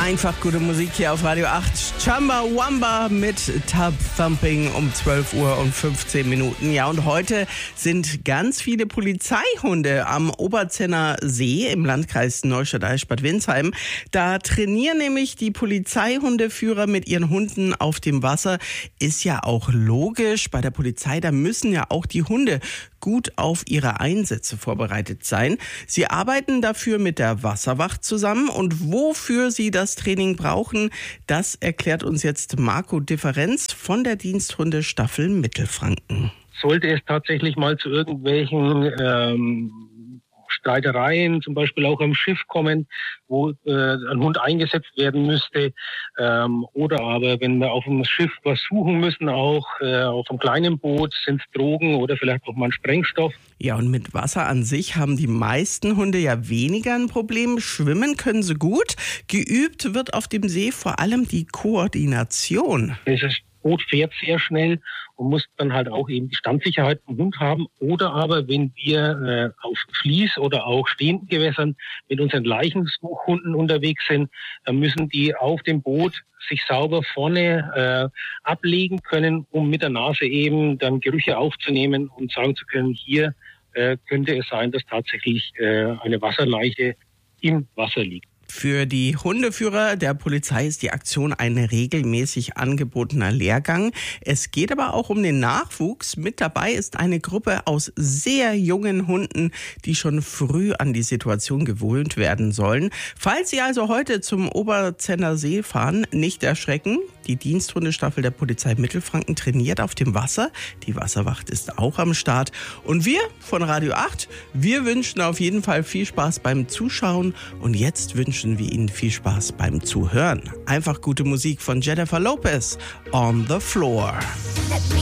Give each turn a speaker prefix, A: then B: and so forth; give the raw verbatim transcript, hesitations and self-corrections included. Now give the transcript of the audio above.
A: Einfach gute Musik hier auf Radio acht. Chamba Wamba mit Tub Thumping um zwölf Uhr und fünfzehn Minuten. Ja, und heute sind ganz viele Polizeihunde am Oberzenner See im Landkreis Neustadt-Eichstätt-Bad Windsheim. Da trainieren nämlich die Polizeihundeführer mit ihren Hunden auf dem Wasser. Ist ja auch logisch. Bei der Polizei, da müssen ja auch die Hunde gut auf ihre Einsätze vorbereitet sein. Sie arbeiten dafür mit der Wasserwacht zusammen und wofür sie das Training brauchen, das erklärt uns jetzt Marco Differenz von der Diensthundestaffel Mittelfranken.
B: Sollte es tatsächlich mal zu irgendwelchen ähm, Streitereien, zum Beispiel auch am Schiff kommen, wo äh, ein Hund eingesetzt werden müsste, ähm, oder aber wenn wir auf dem Schiff was suchen müssen, auch äh, auf einem kleinen Boot, sind es Drogen oder vielleicht auch mal ein Sprengstoff.
A: Ja, und mit Wasser an sich haben die meisten Hunde ja weniger ein Problem. Schwimmen können sie gut. Geübt wird auf dem See vor allem die Koordination.
B: Das Boot fährt sehr schnell und muss dann halt auch eben die Standsicherheit vom Hund haben. Oder aber, wenn wir äh, auf Fließ oder auch stehenden Gewässern mit unseren Leichensuchhunden unterwegs sind, dann müssen die auf dem Boot sich sauber vorne äh, ablegen können, um mit der Nase eben dann Gerüche aufzunehmen und sagen zu können, hier äh, könnte es sein, dass tatsächlich äh, eine Wasserleiche im Wasser liegt.
A: Für die Hundeführer der Polizei ist die Aktion ein regelmäßig angebotener Lehrgang. Es geht aber auch um den Nachwuchs. Mit dabei ist eine Gruppe aus sehr jungen Hunden, die schon früh an die Situation gewöhnt werden sollen. Falls Sie also heute zum Oberzenner See fahren, nicht erschrecken. Die Diensthundestaffel der Polizei Mittelfranken trainiert auf dem Wasser. Die Wasserwacht ist auch am Start. Und wir von Radio acht, wir wünschen auf jeden Fall viel Spaß beim Zuschauen. Und jetzt wünschen wir Ihnen viel Spaß beim Zuhören. Einfach gute Musik von Jennifer Lopez, On the Floor.